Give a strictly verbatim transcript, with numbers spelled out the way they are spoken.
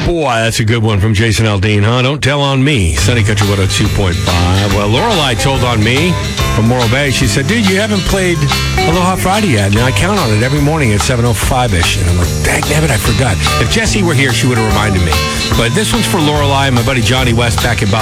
Boy, that's a good one from Jason Aldean, huh? Don't tell on me. Sunny Country one oh two point five. Well, Lorelei told on me from Morro Bay. She said, dude, you haven't played Aloha Friday yet. And I count on it every morning at seven oh five-ish. And I'm like, dang nabbit, I forgot. If Jessie were here, she would have reminded me. But this one's for Lorelei and my buddy Johnny West back in Bob.